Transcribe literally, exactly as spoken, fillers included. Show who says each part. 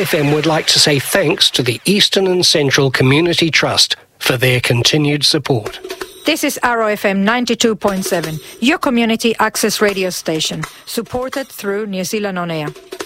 Speaker 1: F M would like to say thanks to the Eastern and Central Community Trust for their continued support.
Speaker 2: This is Arrow F M ninety-two point seven, your community access radio station, supported through New Zealand On Air.